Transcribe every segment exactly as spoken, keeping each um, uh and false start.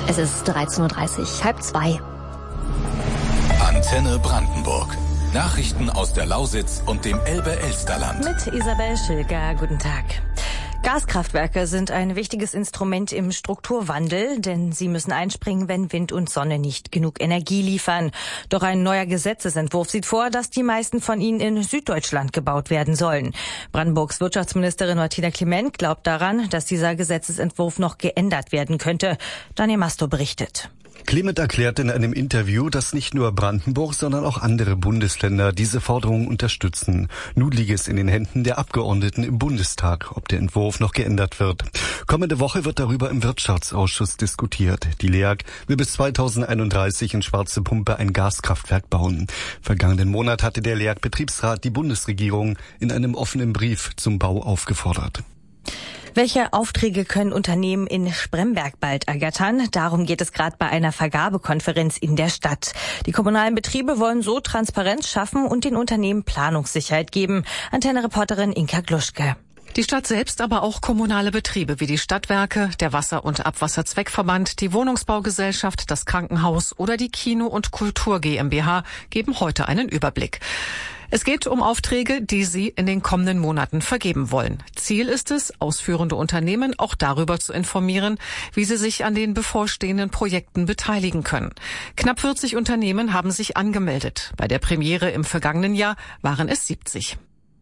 Es ist dreizehn Uhr dreißig, halb zwei. Antenne Brandenburg. Nachrichten aus der Lausitz und dem Elbe-Elsterland. Mit Isabel Schilger, guten Tag. Gaskraftwerke sind ein wichtiges Instrument im Strukturwandel, denn sie müssen einspringen, wenn Wind und Sonne nicht genug Energie liefern. Doch ein neuer Gesetzesentwurf sieht vor, dass die meisten von ihnen in Süddeutschland gebaut werden sollen. Brandenburgs Wirtschaftsministerin Martina Clement glaubt daran, dass dieser Gesetzesentwurf noch geändert werden könnte. Daniel Masto berichtet. Clement erklärt in einem Interview, dass nicht nur Brandenburg, sondern auch andere Bundesländer diese Forderungen unterstützen. Nun liege es in den Händen der Abgeordneten im Bundestag, ob der Entwurf noch geändert wird. Kommende Woche wird darüber im Wirtschaftsausschuss diskutiert. Die L E A G will bis zweitausendeinunddreißig in Schwarze Pumpe ein Gaskraftwerk bauen. Vergangenen Monat hatte der L E A G-Betriebsrat die Bundesregierung in einem offenen Brief zum Bau aufgefordert. Welche Aufträge können Unternehmen in Spremberg bald ergattern? Darum geht es gerade bei einer Vergabekonferenz in der Stadt. Die kommunalen Betriebe wollen so Transparenz schaffen und den Unternehmen Planungssicherheit geben. Antenne-Reporterin Inka Gluschke. Die Stadt selbst, aber auch kommunale Betriebe wie die Stadtwerke, der Wasser- und Abwasserzweckverband, die Wohnungsbaugesellschaft, das Krankenhaus oder die Kino- und Kultur GmbH geben heute einen Überblick. Es geht um Aufträge, die sie in den kommenden Monaten vergeben wollen. Ziel ist es, ausführende Unternehmen auch darüber zu informieren, wie sie sich an den bevorstehenden Projekten beteiligen können. Knapp vierzig Unternehmen haben sich angemeldet. Bei der Premiere im vergangenen Jahr waren es siebzig.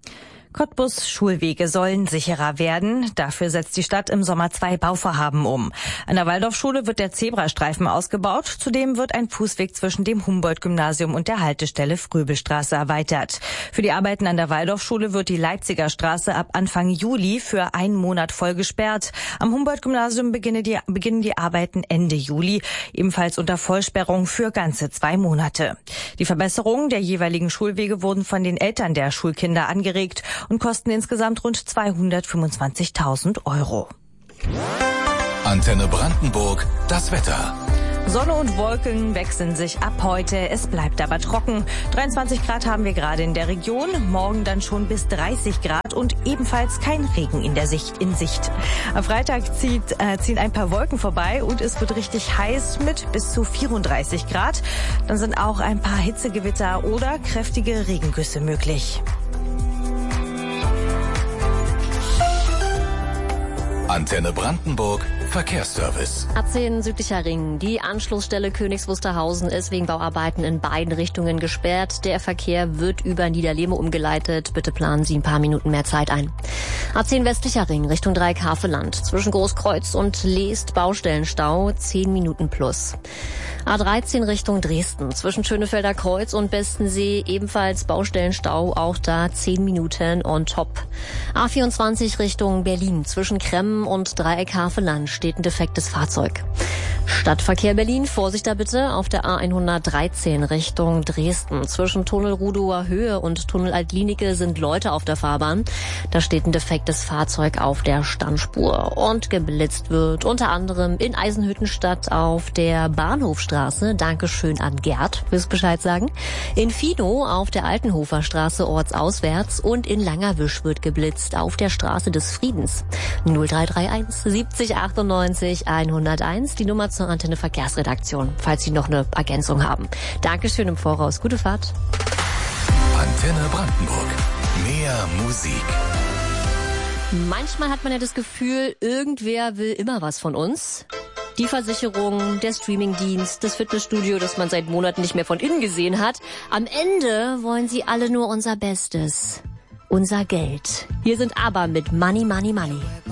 Cottbus Schulwege sollen sicherer werden. Dafür setzt die Stadt im Sommer zwei Bauvorhaben um. An der Waldorfschule wird der Zebrastreifen ausgebaut. Zudem wird ein Fußweg zwischen dem Humboldt-Gymnasium und der Haltestelle Fröbelstraße erweitert. Für die Arbeiten an der Waldorfschule wird die Leipziger Straße ab Anfang Juli für einen Monat voll gesperrt. Am Humboldt-Gymnasium beginnen die, beginnen die Arbeiten Ende Juli, ebenfalls unter Vollsperrung für ganze zwei Monate. Die Verbesserungen der jeweiligen Schulwege wurden von den Eltern der Schulkinder angeregt und kosten insgesamt rund zweihundertfünfundzwanzigtausend Euro. Antenne Brandenburg, das Wetter. Sonne und Wolken wechseln sich ab heute. Es bleibt aber trocken. dreiundzwanzig Grad haben wir gerade in der Region. Morgen dann schon bis dreißig Grad und ebenfalls kein Regen in der Sicht, in Sicht. Am Freitag zieht, äh, ziehen ein paar Wolken vorbei und es wird richtig heiß mit bis zu vierunddreißig Grad. Dann sind auch ein paar Hitzegewitter oder kräftige Regengüsse möglich. Antenne Brandenburg, Verkehrsservice. A zehn südlicher Ring. Die Anschlussstelle Königs Wusterhausen ist wegen Bauarbeiten in beiden Richtungen gesperrt. Der Verkehr wird über Niederlehme umgeleitet. Bitte planen Sie ein paar Minuten mehr Zeit ein. A zehn westlicher Ring Richtung Dreieck-Havelland. Zwischen Großkreuz und Leest Baustellenstau, zehn Minuten plus. A dreizehn Richtung Dresden. Zwischen Schönefelder Kreuz und Bestensee ebenfalls Baustellenstau, auch da zehn Minuten on top. A vierundzwanzig Richtung Berlin. Zwischen Kremmen und Dreieck-Havelland steht ein defektes Fahrzeug. Stadtverkehr Berlin, Vorsicht da bitte, auf der A hundertdreizehn Richtung Dresden. Zwischen Tunnel Rudower Höhe und Tunnel Altlinike sind Leute auf der Fahrbahn. Da steht ein defektes Fahrzeug auf der Standspur und geblitzt wird unter anderem in Eisenhüttenstadt auf der Bahnhofstraße. Dankeschön an Gerd fürs Bescheid sagen. In Fino auf der Altenhofer Straße ortsauswärts und in Langerwisch wird geblitzt auf der Straße des Friedens. null drei drei eins siebzig achtundneunzig hunderteins, die Nummer zur Antenne Verkehrsredaktion, falls Sie noch eine Ergänzung haben. Dankeschön im Voraus. Gute Fahrt. Antenne Brandenburg. Mehr Musik. Manchmal hat man ja das Gefühl, irgendwer will immer was von uns. Die Versicherung, der Streamingdienst, das Fitnessstudio, das man seit Monaten nicht mehr von innen gesehen hat. Am Ende wollen sie alle nur unser Bestes. Unser Geld. Hier sind aber mit Money, Money, Money.